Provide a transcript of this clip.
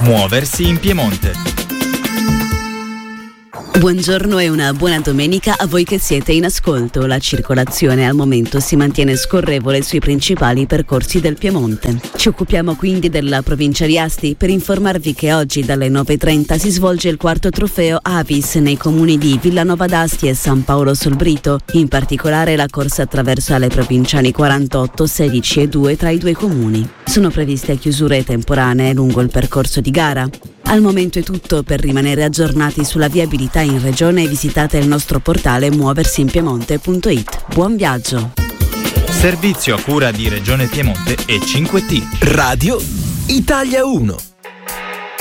Muoversi in Piemonte. Buongiorno e una buona domenica a voi che siete in ascolto. La circolazione al momento si mantiene scorrevole sui principali percorsi del Piemonte. Ci occupiamo quindi della provincia di Asti per informarvi che oggi dalle 9:30 si svolge il quarto trofeo Avis nei comuni di Villanova d'Asti e San Paolo sul Brito. In particolare la corsa attraversa le provinciali 48, 16 e 2 tra i due comuni. Sono previste chiusure temporanee lungo il percorso di gara. Al momento è tutto. Per rimanere aggiornati sulla viabilità in regione visitate il nostro portale muoversinpiemonte.it. Buon viaggio! Servizio a cura di Regione Piemonte e 5T. Radio Italia 1.